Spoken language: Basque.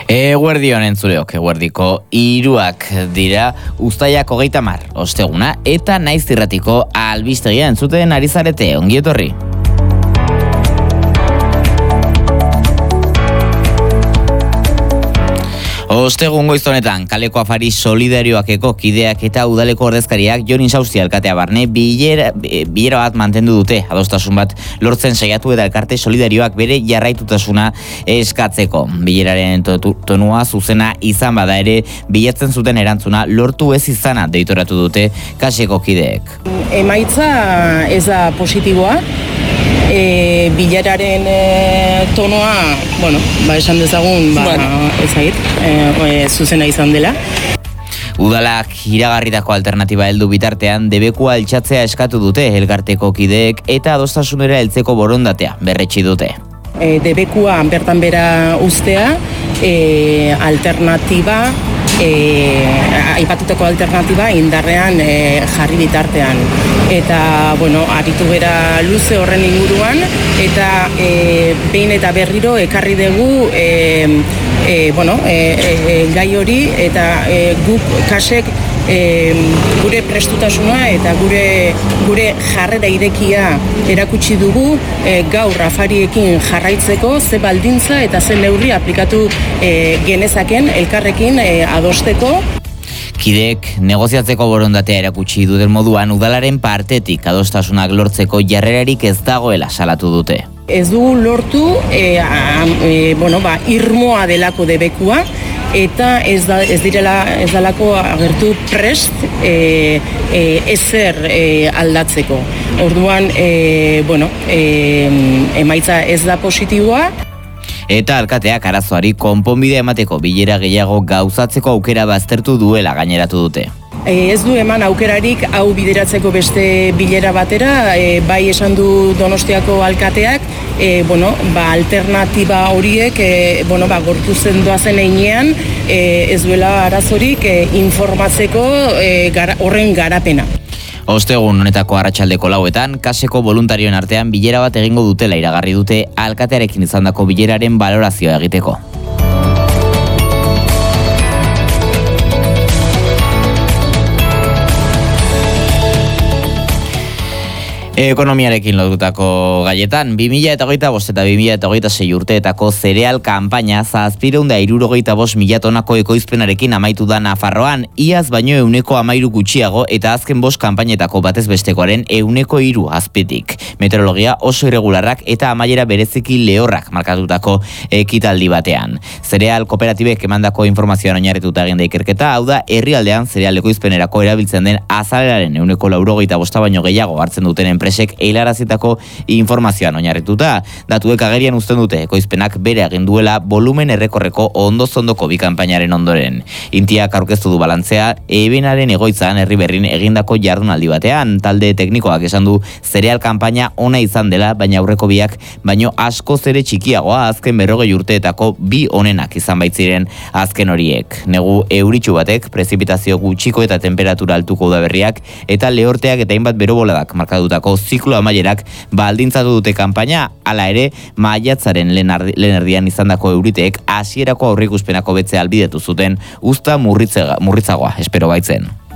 Eguerdion entzuleok, eguerdiko 3 dira, uztaiak 30, osteguna, eta Naiz irratiko albistegia entzuten ari zarete, ongi etorri. Ostegun goiz honetan, kaleko afari solidarioakeko kideak eta udaleko ordezkariak Jon Insausti alkatea barne bilera bat mantendu dute, adostasun bat lortzen saiatu eta elkarte solidarioak bere jarraitutasuna eskatzeko. Bileraren tonua zuzena izan bada ere, bilatzen zuten erantzuna lortu ez izana deitoratu dute kaseko kideek. Emaitza ez da positiboa. Bileraren tonoa, esan dezagun, zuzena izan dela. Udalak iragarritako alternatiba heldu bitartean debekua altxatzea eskatu dute elkarteko kideek eta adostasunera heltzeko borondatea berretsi dute. Debekua bertan bera uztea, alternatiba, aipatutako alternatiba indarrean jarri bitartean. Eta, aritu bera luze horren inguruan, eta behin eta berriro ekarri dugu gai hori, eta guk kasek gure prestutasuna eta gure jarrera irekia erakutsi dugu gaur afariekin jarraitzeko ze baldintza eta ze neurri aplikatu genezaken elkarrekin adosteko. Kideek negoziatzeko borondatea erakutsi duten moduan udalaren partetik adostasunak lortzeko jarrerarik ez dagoela salatu dute. Ez dugu lortu irmoa delako debekua eta ez dalako agertu prest ezer aldatzeko. Orduan, emaitza ez da positiboa. Eta alkateak arazoari konponbidea emateko bilera gehiago gauzatzeko aukera baztertu duela gaineratu dute. Ez du eman aukerarik hau bideratzeko beste bilera batera, bai esan du Donostiako alkateak, alternatiba horiek gortu zen doazen einean, ez duela arazorik informatzeko horren garapena. Ostegun honetako arratsaldeko 4 kaseko voluntarioen artean bilera bat egingo dutela iragarri dute alkatearekin izandako bileraren balorazioa egiteko. Ekonomiarekin lotutako gaietan, 2025 eta 2026 urteetako zereal kanpaina 765.000 tonako ekoizpenarekin amaitu da Nafarroan, iaz baino 13% gutxiago eta azken 5 kanpainetako batez bestekoaren 3% azpitik. Meteorologia oso irregularrak eta amaiera bereziki lehorrak markatutako ekitaldi batean. Zereal kooperatibek emandako informazioan oinarrituta egin da ikerketa, hau da herrialdean zereal ekoizpenerako erabiltzen den azaleraren 85% baino gehiago hartzen duten enpresek eilarazitako informazioan oinarrituta. Datuek agerian uzten dute ekoizpenak bere egin duela volumen errekorreko ondozondoko bi kanpainaren ondoren. Intiak aurkeztu du balantzea ebenaren egoitzan Herriberrin egindako jardunaldi batean. Talde teknikoak esan du zereal kanpaina ona izan dela, baina aurreko biak baino askoz ere txikiagoa azken 40 urteetako bi onenak izan baitziren azken horiek. Negu euritsu batek, prezipitazio gutxiko eta temperatura altuko udaberriak eta lehorteak eta hainbat beroboladak markatutako ziklo amaierak baldintzatu dute kanpaina, hala ere maiatzaren lehen erdian izandako euriteek hasierako aurreikuspenako betzea albidetu zuten uzta murritzagoa espero baitzen.